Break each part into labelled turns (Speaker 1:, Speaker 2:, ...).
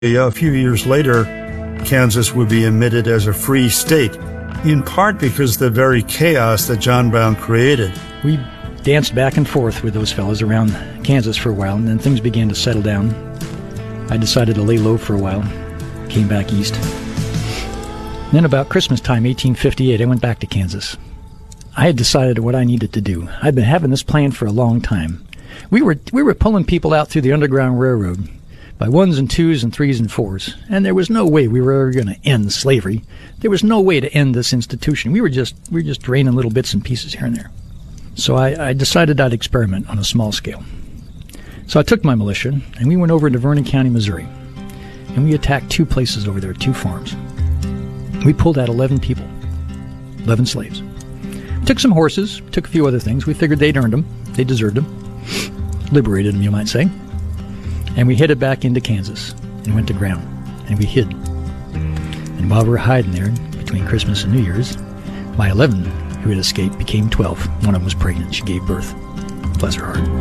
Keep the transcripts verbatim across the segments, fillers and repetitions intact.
Speaker 1: A few years later, Kansas would be admitted as a free state, in part because of the very chaos that John Brown created.
Speaker 2: We danced back and forth with those fellows around Kansas for a while, and then things began to settle down. I decided to lay low for a while, came back east. Then about Christmas time, eighteen fifty-eight, I went back to Kansas. I had decided what I needed to do. I'd been having this plan for a long time. We were we were pulling people out through the Underground Railroad by ones and twos and threes and fours, and there was no way we were ever going to end slavery. There was no way to end this institution. We were just we were just draining little bits and pieces here and there. So I, I decided I'd experiment on a small scale. So I took my militia, and we went over to Vernon County, Missouri, and we attacked two places over there, two farms. We pulled out eleven people, eleven slaves. Took some horses, took a few other things. We figured they'd earned them. They deserved them. Liberated them, you might say. And we headed back into Kansas and went to ground. And we hid. And while we were hiding there, between Christmas and New Year's, my eleven who had escaped became twelve. One of them was pregnant. She gave birth. Bless her heart.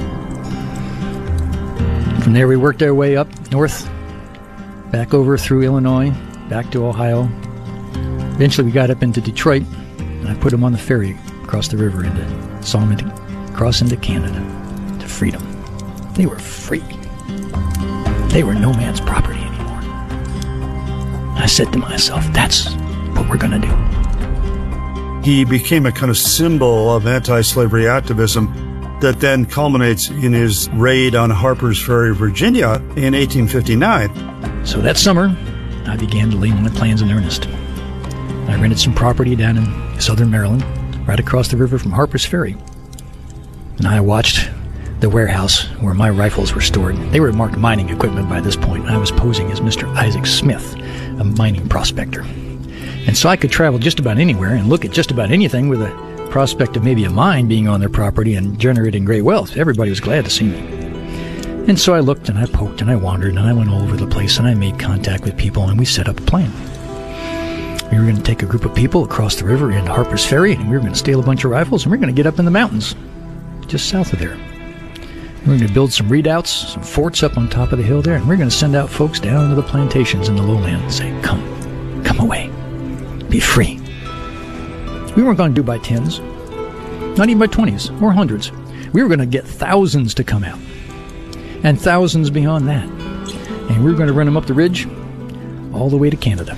Speaker 2: From there, we worked our way up north, back over through Illinois, back to Ohio. Eventually, we got up into Detroit, and I put them on the ferry across the river into, saw them into, cross into Canada to freedom. They were free. They were no man's property anymore. I said to myself, that's what we're going to do.
Speaker 1: He became a kind of symbol of anti-slavery activism that then culminates in his raid on Harper's Ferry, Virginia in eighteen fifty-nine.
Speaker 2: So that summer, I began to lay my plans in earnest. I rented some property down in southern Maryland, right across the river from Harper's Ferry. And I watched the warehouse where my rifles were stored. They were marked mining equipment by this point. I was posing as Mister Isaac Smith, a mining prospector. And so I could travel just about anywhere and look at just about anything with a prospect of maybe a mine being on their property and generating great wealth. Everybody was glad to see me. And so I looked and I poked and I wandered and I went all over the place and I made contact with people and we set up a plan. We were going to take a group of people across the river into Harper's Ferry and we were going to steal a bunch of rifles and we were going to get up in the mountains just south of there. We were going to build some redoubts, some forts up on top of the hill there, and we we're going to send out folks down to the plantations in the lowland and say, come, come away, be free. We weren't going to do by tens, not even by twenties or hundreds. We were going to get thousands to come out, and thousands beyond that. And we were going to run them up the ridge all the way to Canada.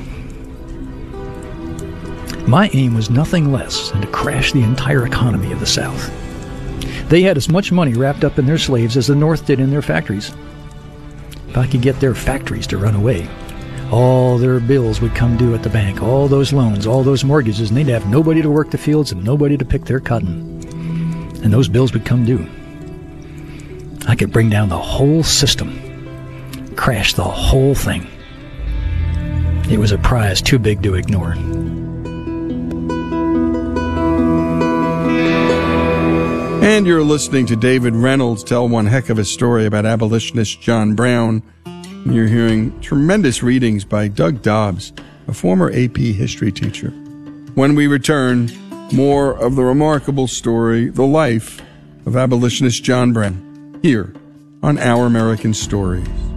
Speaker 2: My aim was nothing less than to crash the entire economy of the South. They had as much money wrapped up in their slaves as the North did in their factories. If I could get their factories to run away, all their bills would come due at the bank, all those loans, all those mortgages, and they'd have nobody to work the fields and nobody to pick their cotton. And those bills would come due. I could bring down the whole system, crash the whole thing. It was a prize too big to ignore.
Speaker 3: And you're listening to David Reynolds tell one heck of a story about abolitionist John Brown. And you're hearing tremendous readings by Doug Dobbs, a former A P history teacher. When we return, more of the remarkable story, the life of abolitionist John Brown, here on Our American Stories.